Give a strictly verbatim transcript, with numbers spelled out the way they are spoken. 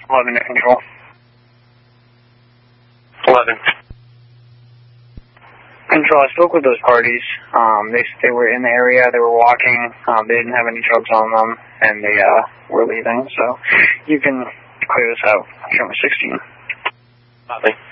eleven to control. eleven. Control, I spoke with those parties. Um, they they were in the area, they were walking, um, they didn't have any drugs on them, and they uh, were leaving, so you can clear this out. Camera sixteen. Copy.